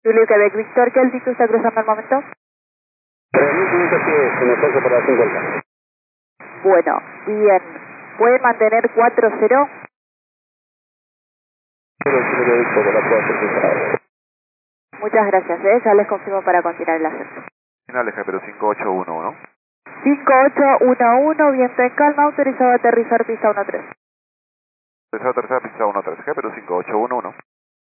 Julio Quebec Victor, ¿qué altitud está cruzando al momento? 3.500 pies, en el paso para la 50. Bueno, bien. ¿Puede mantener 4-0? Pero sí lo he visto por la 4. Muchas gracias, ya les confirmo para continuar el ascenso. Final eje, pero 5811. 5811, viento en calma, autorizado a aterrizar pista 13. Tercera pista 13, pero 5811.